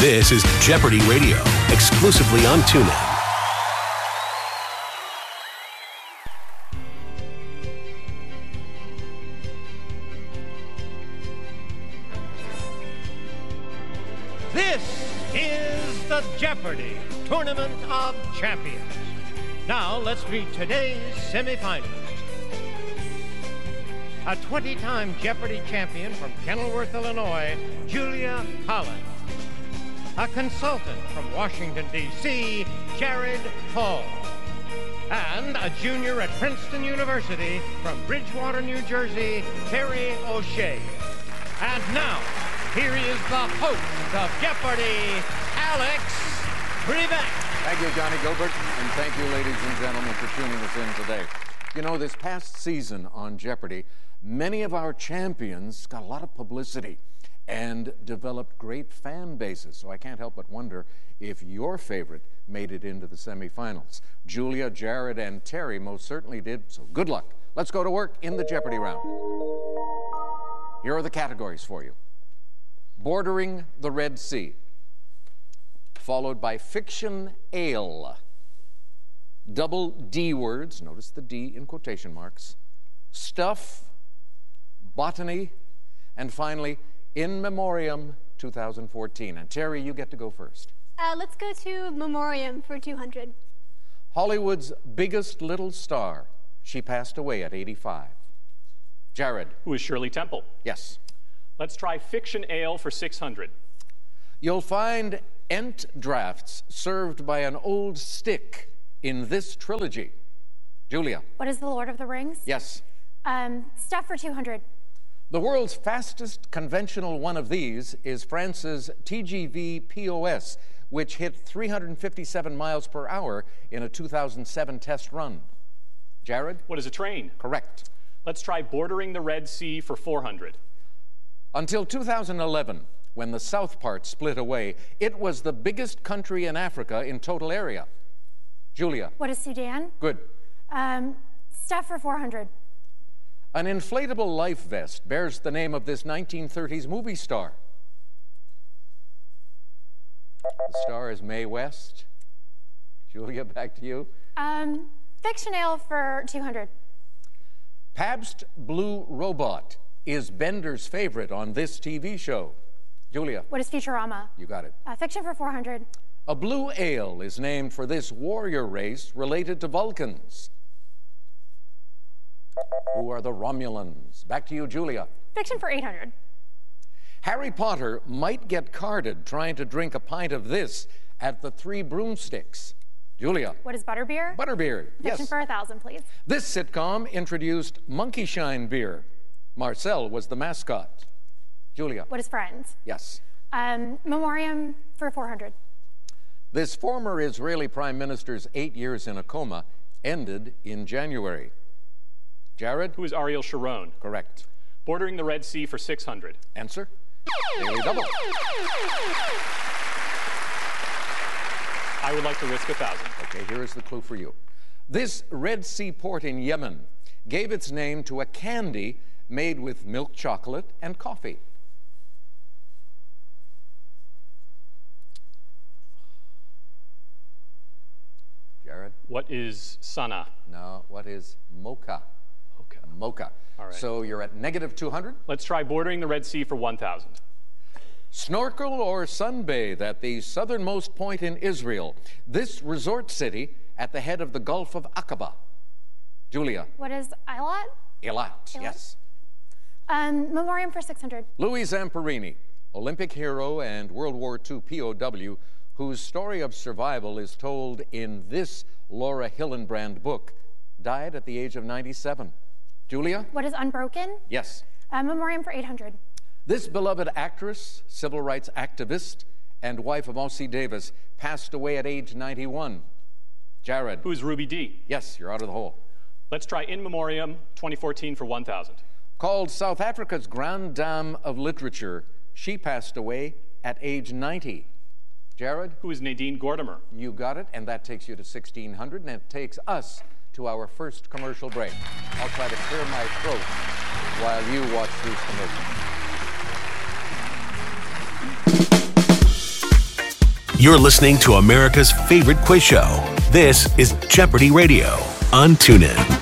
This is Jeopardy Radio, exclusively on TuneIn. This is the Jeopardy! Tournament of Champions. Now let's meet today's semifinalists. A 20-time Jeopardy champion from Kenilworth, Illinois, Julia Collins. A consultant from Washington, D.C., Jared Hall. And a junior at Princeton University from Bridgewater, New Jersey, Terry O'Shea. And now, here is the host of Jeopardy, Alex Trebek. Thank you, Johnny Gilbert, and thank you, ladies and gentlemen, for tuning us in today. You know, this past season on Jeopardy, many of our champions got a lot of publicity and developed great fan bases. So I can't help but wonder if your favorite made it into the semifinals. Julia, Jared, and Terry most certainly did, so good luck. Let's go to work in the Jeopardy round. Here are the categories for you. Bordering the Red Sea, followed by fiction ale, double D words, notice the D in quotation marks, stuff, botany, and finally, In Memoriam 2014. And Terry, you get to go first. Let's go to Memoriam for 200. Hollywood's biggest little star. She passed away at 85. Jared. Who is Shirley Temple? Yes. Let's try fiction ale for 600. You'll find Ent drafts served by an old stick in this trilogy. Julia. What is The Lord of the Rings? Yes. Stuff for 200. The world's fastest conventional one of these is France's TGV POS, which hit 357 miles per hour in a 2007 test run. Jared? What is a train? Correct. Let's try Bordering the Red Sea for 400. Until 2011, when the south part split away, it was the biggest country in Africa in total area. Julia. What is Sudan? Good. Stuff for 400. An inflatable life vest bears the name of this 1930s movie star. The star is Mae West. Julia, back to you. Fiction ale for 200. Pabst Blue Robot is Bender's favorite on this TV show. Julia. What is Futurama? You got it. Fiction for 400. A blue ale is named for this warrior race related to Vulcans. Who are the Romulans? Back to you, Julia. Fiction for 800. Harry Potter might get carded trying to drink a pint of this at the Three Broomsticks. Julia. What is Butterbeer? Butterbeer, yes. Fiction for 1,000, please. This sitcom introduced Monkey Shine beer. Marcel was the mascot. Julia. What is Friends? Yes. Memoriam for 400. This former Israeli prime minister's 8 years in a coma ended in January. Jared? Who is Ariel Sharon? Correct. Bordering the Red Sea for 600. Answer? Daily double. I would like to risk 1,000. Okay, here is the clue for you. This Red Sea port in Yemen gave its name to a candy made with milk chocolate and coffee. Jared? What is Sana? No, what is mocha? Mocha. All right. So you're at negative 200. Let's try Bordering the Red Sea for 1,000. Snorkel or sunbathe at the southernmost point in Israel, this resort city at the head of the Gulf of Aqaba. Julia. What is Eilat? Eilat, yes. Memoriam for 600. Louis Zamperini, Olympic hero and World War II POW, whose story of survival is told in this Laura Hillenbrand book, died at the age of 97. Julia? What is Unbroken? Yes. Memoriam for 800. This beloved actress, civil rights activist, and wife of Ossie Davis passed away at age 91. Jared? Who is Ruby Dee? Yes, you're out of the hole. Let's try In Memoriam 2014 for 1,000. Called South Africa's Grande Dame of Literature, she passed away at age 90. Jared? Who is Nadine Gordimer? You got it, and that takes you to 1,600, and it takes us to our first commercial break. I'll try to clear my throat while you watch these commercials. You're listening to America's favorite quiz show. This is Jeopardy Radio on TuneIn.